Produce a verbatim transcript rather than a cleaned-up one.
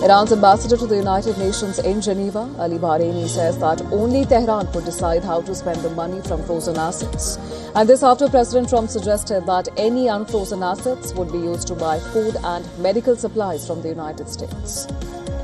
Iran's ambassador to the United Nations in Geneva, Ali Bahraini, says that only Tehran could decide how to spend the money from frozen assets. And this after President Trump suggested that any unfrozen assets would be used to buy food and medical supplies from the United States.